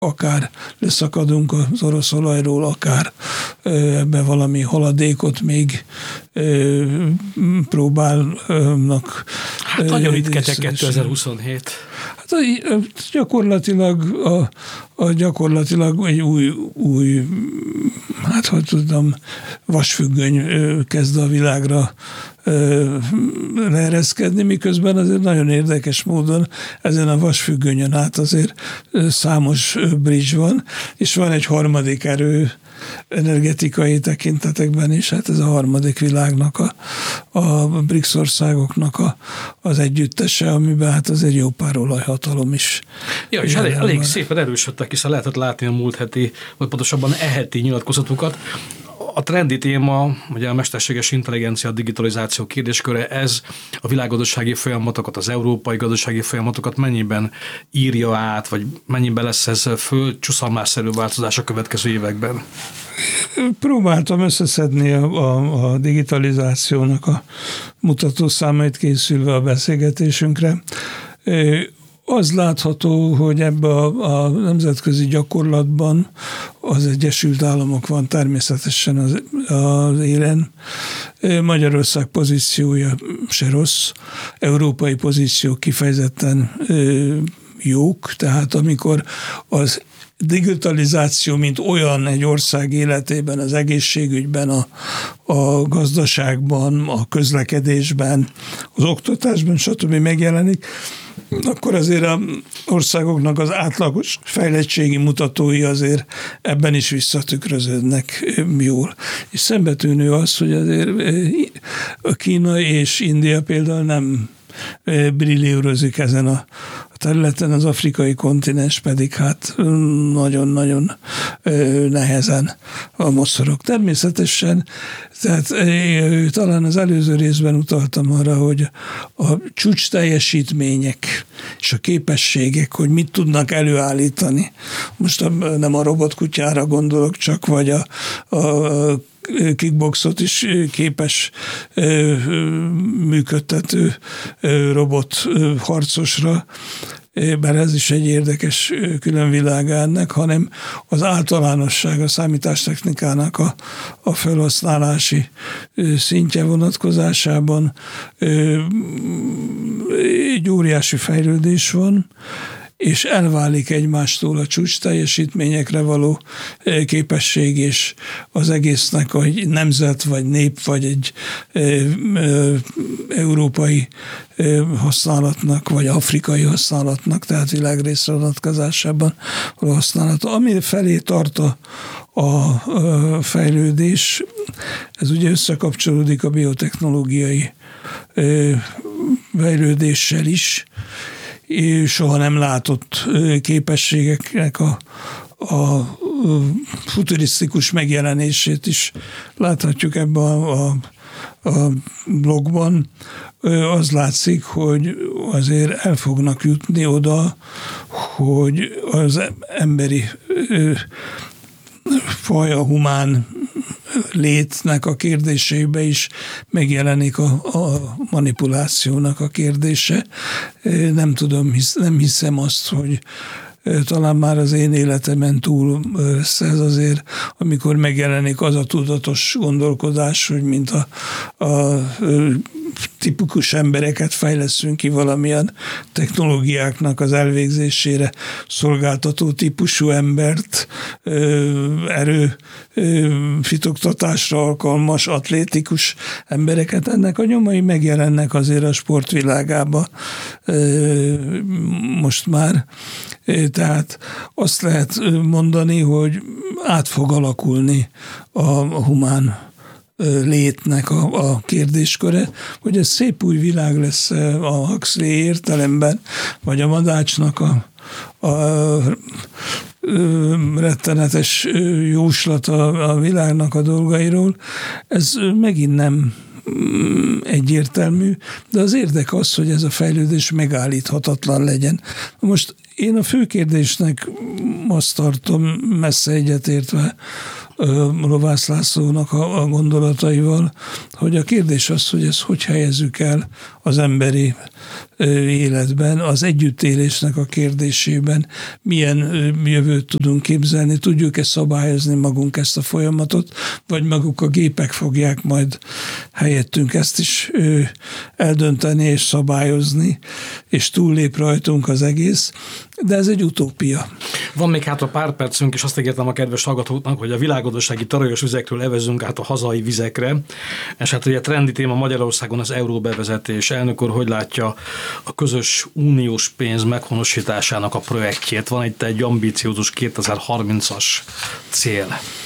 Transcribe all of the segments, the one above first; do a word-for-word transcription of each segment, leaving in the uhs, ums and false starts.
akár leszakadunk az orosz olajról, akár ebbe valami haladékot még próbálnak. Hát nagyon ritketeg kétezer-huszonhét. Hát gyakorlatilag, a, a gyakorlatilag egy új, új, hát hogy tudom, vasfüggöny kezd a világra leereszkedni, miközben azért nagyon érdekes módon ezen a vasfüggönyön át azért számos bridge van, és van egy harmadik erő energetikai tekintetekben is, hát ez a harmadik világnak, a, a BRICS országoknak a, az együttese, amiben hát azért jó pár olajhatalom is. Ja, és elég, elég szépen erősödtek, hiszen lehetett látni a múlt heti, vagy pontosabban e heti nyilatkozatukat. A trendi téma, ugye a mesterséges intelligencia, a digitalizáció kérdésköre, ez a világgazdasági folyamatokat, az európai gazdasági folyamatokat mennyiben írja át, vagy mennyiben lesz ez földcsuszamlásszerű változás a következő években? Próbáltam összeszedni a, a, a digitalizációnak a mutatószámait készülve a beszélgetésünkre. Az látható, hogy ebbe a, a nemzetközi gyakorlatban az Egyesült Államok van természetesen az, az élen. Magyarország pozíciója se rossz, európai pozíció kifejezetten jók, tehát amikor az digitalizáció, mint olyan egy ország életében, az egészségügyben, a, a gazdaságban, a közlekedésben, az oktatásban, stb. Megjelenik, akkor azért az országoknak az átlagos fejlettségi mutatói azért ebben is visszatükröződnek jól. És szembetűnő az, hogy azért Kína és India például nem brillírozik ezen a területen, az afrikai kontinens pedig hát nagyon-nagyon nehezen moszorog. Természetesen, tehát talán az előző részben utaltam arra, hogy a csúcs teljesítmények és a képességek, hogy mit tudnak előállítani. Most nem a robotkutyára gondolok csak, vagy a, a kickboxot is képes működtető robot harcosra, bár ez is egy érdekes különvilága ennek, hanem az általánosság, a számítástechnikának a, a felhasználási szintje vonatkozásában egy óriási fejlődés van, és elválik egymástól a csúcs teljesítményekre való képesség, és az egésznek egy nemzet, vagy nép, vagy egy e, e, európai e, használatnak, vagy afrikai használatnak, tehát világrészre vonatkozásában való használata. Ami felé tart a, a fejlődés, ez ugye összekapcsolódik a biotechnológiai e, fejlődéssel is, soha nem látott képességeknek a, a futurisztikus megjelenését is láthatjuk ebben a, a, a blogban. Az látszik, hogy azért el fognak jutni oda, hogy az emberi faj, a humán létnek a kérdésébe is megjelenik a, a manipulációnak a kérdése. Nem tudom, hisz, nem hiszem azt, hogy talán már az én életemen túl lesz ez azért, amikor megjelenik az a tudatos gondolkodás, hogy mint a, a tipikus embereket fejleszünk ki valamilyen technológiáknak az elvégzésére szolgáltató típusú embert, erő fitoktatásra alkalmas, atlétikus embereket. Ennek a nyomai megjelennek azért a sportvilágába most már. Tehát azt lehet mondani, hogy át fog alakulni a humán létnek a, a kérdésköre, hogy ez szép új világ lesz a Huxley értelemben, vagy a Madácsnak a, a rettenetes jóslata a világnak a dolgairól. Ez megint nem egyértelmű, de az érdek az, hogy ez a fejlődés megállíthatatlan legyen. Most én a fő kérdésnek azt tartom, messze egyetértve Lovász Lászlónak a, a gondolataival, hogy a kérdés az, hogy ezt hogy helyezzük el az emberi életben, az együttélésnek a kérdésében milyen jövőt tudunk képzelni, tudjuk-e szabályozni magunk ezt a folyamatot, vagy maguk a gépek fogják majd helyettünk ezt is eldönteni és szabályozni, és túllép rajtunk az egész, de ez egy utópia. Van még hátra pár percünk, és azt ígértem a kedves hallgatóknak, hogy a világgazdasági tarajos vizekről evezünk át a hazai vizekre, és hát ugye trendi téma Magyarországon az euró bevezetés. Elnök úr, hogy látja a közös uniós pénz meghonosításának a projektjét? Van itt egy ambiciózus kétezer-harmincas cél.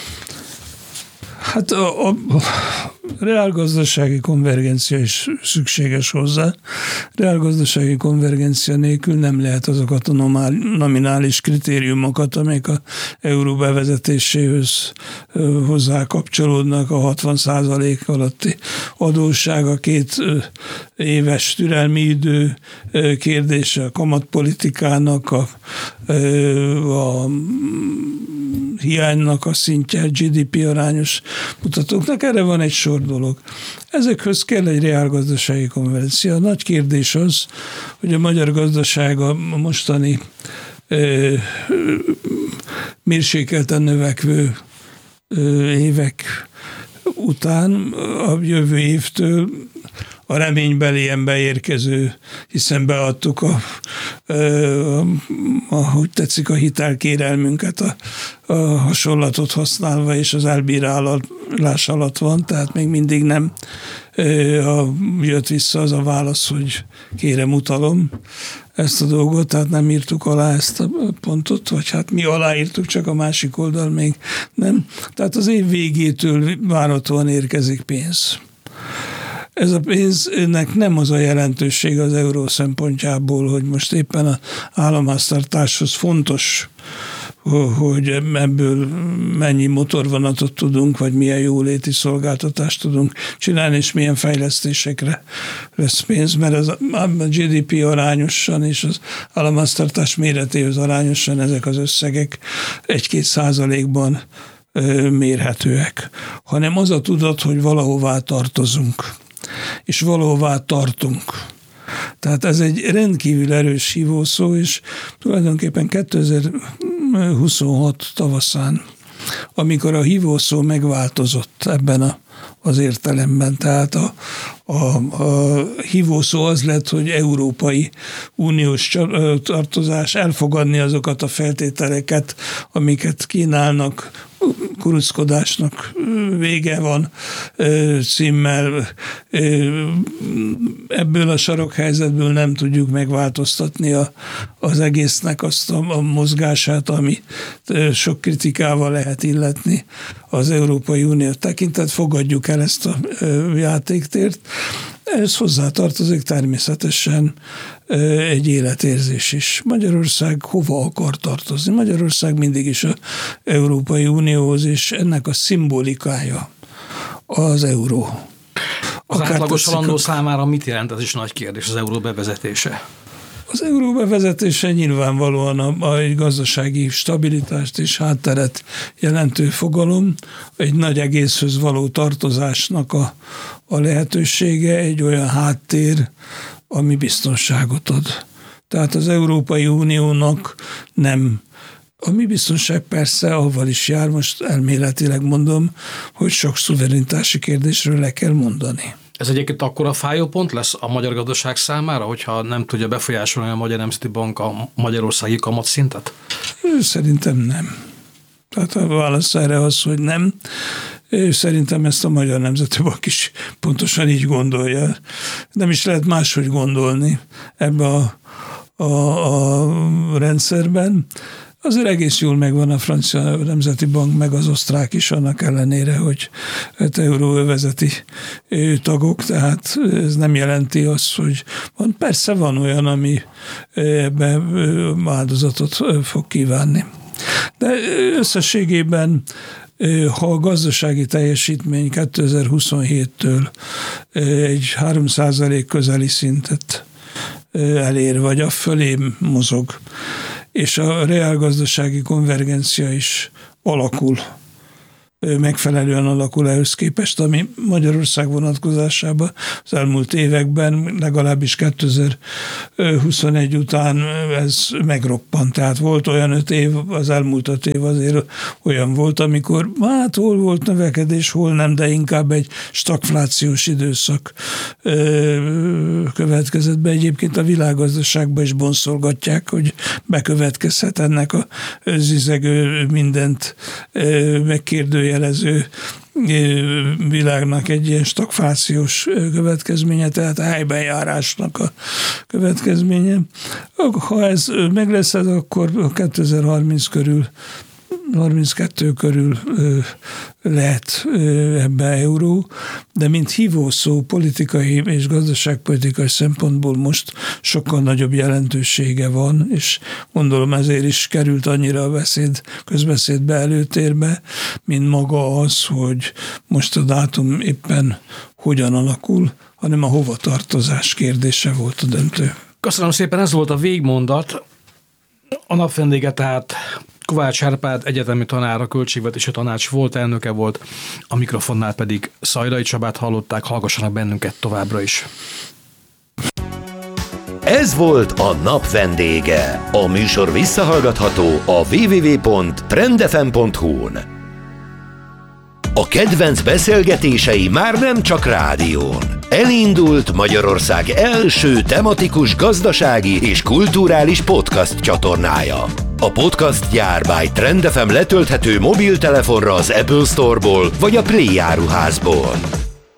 Hát a, a reálgazdasági konvergencia is szükséges hozzá. Reálgazdasági konvergencia nélkül nem lehet azokat a nominális kritériumokat, amelyek az euró bevezetéséhez hozzá kapcsolódnak, a hatvan százalék alatti adósság, a két éves türelmi idő kérdése, a kamatpolitikának, a, a hiánynak a szintje, gé dé pé arányos mutatóknak, erre van egy sor dolog. Ezekhez kell egy reálgazdasági konvergencia. A nagy kérdés az, hogy a magyar gazdaság a mostani ö, mérsékelten növekvő ö, évek után a jövő évtől a reménybelien beérkező, hiszen beadtuk a, a, a, a hogy tetszik, a hitelkérelmünket a, a hasonlatot használva, és az elbírálás alatt van, tehát még mindig nem a, jött vissza az a válasz, hogy kérem, utalom ezt a dolgot, tehát nem írtuk alá ezt a pontot, vagy hát mi aláírtuk, csak a másik oldal még nem. Tehát az év végétől várhatóan érkezik pénz. Ez a pénznek nem az a jelentőség az euró szempontjából, hogy most éppen az államháztartáshoz fontos, hogy ebből mennyi motorvonatot tudunk, vagy milyen jóléti szolgáltatást tudunk csinálni, és milyen fejlesztésekre lesz pénz, mert az a gé dé pé arányosan és az államháztartás méretéhez arányosan ezek az összegek egy-két százalékban mérhetőek, hanem az a tudat, hogy valahová tartozunk, és valahová tartunk. Tehát ez egy rendkívül erős hívószó, és tulajdonképpen kétezer-huszonhat tavaszán, amikor a hívószó megváltozott ebben a, az értelemben, tehát a, a, a hívószó az lett, hogy Európai Uniós tartozás, elfogadni azokat a feltételeket, amiket kínálnak, kuruckodásnak vége van címmel. Ebből a sarokhelyzetből nem tudjuk megváltoztatni a, az egésznek azt a, a mozgását, ami sok kritikával lehet illetni az Európai Unió tekintet. Fogadjuk el ezt a játéktért. Ez hozzátartozik természetesen egy életérzés is. Magyarország hova akar tartozni? Magyarország mindig is az Európai Unióhoz, és ennek a szimbolikája az euró. Az Akár átlagos halandó számára mit jelent? Ez is nagy kérdés, az euró bevezetése. Az euró bevezetése nyilvánvalóan a, a egy gazdasági stabilitást és hátteret jelentő fogalom, egy nagy egészhöz való tartozásnak a, a lehetősége, egy olyan háttér, ami biztonságot ad. Tehát az Európai Uniónak nem, a mi biztonság persze avval is jár, most elméletileg mondom, hogy sok szuverenitási kérdésről le kell mondani. Ez egyébként akkora fájópont lesz a magyar gazdaság számára, hogyha nem tudja befolyásolni a Magyar Nemzeti Bank a magyarországi kamatszintet? Szerintem nem. Tehát a válasz erre az, hogy nem. Szerintem ezt a Magyar Nemzeti Bank is pontosan így gondolja. Nem is lehet máshogy gondolni ebbe a, a, a rendszerben. Azért egész jól megvan a Francia Nemzeti Bank, meg az osztrák is, annak ellenére, hogy hát euróövezeti tagok, tehát ez nem jelenti azt, hogy van. Persze van olyan, ami ebbe áldozatot fog kívánni. De összességében, ha a gazdasági teljesítmény kétezer-huszonhéttől egy három százalék közeli szintet elér, vagy a fölé mozog, és a reálgazdasági konvergencia is alakul megfelelően alakul ehhez képest, ami Magyarország vonatkozásában az elmúlt években, legalábbis kétezer-huszonegy után ez megroppant. Tehát volt olyan öt év, az elmúlt öt év azért olyan volt, amikor hát hol volt növekedés, hol nem, de inkább egy stagflációs időszak következett be. Egyébként a világgazdaságban is bonszolgatják, hogy bekövetkezhet ennek a zizegő, mindent megkérdőjelező világnak egy ilyen stagflációs következménye, tehát a helybenjárásnak a következménye. Ha ez meg lesz, akkor kétezer-harminc körül harminckettő körül ö, lehet ö, ebbe euró, de mint hívószó politikai és gazdaságpolitikai szempontból most sokkal nagyobb jelentősége van, és gondolom ezért is került annyira a beszéd, közbeszédbe előtérbe, mint maga az, hogy most a dátum éppen hogyan alakul, hanem a hovatartozás kérdése volt a döntő. Köszönöm szépen, ez volt a végmondat. A napvendége tehát Kovács Árpád egyetemi tanár, a Költségvetési Tanács volt elnöke volt, a mikrofonnál pedig Szajdai Csabát hallották, hallgassanak bennünket továbbra is. Ez volt a napvendége. A műsor visszahallgatható a double-u double-u double-u pont trendfm pont hu-n. A kedvenc beszélgetései már nem csak rádión. Elindult Magyarország első tematikus gazdasági és kulturális podcast csatornája. A Podcast gyár by Trend ef em letölthető mobiltelefonra az Apple Store-ból vagy a Play áruházból.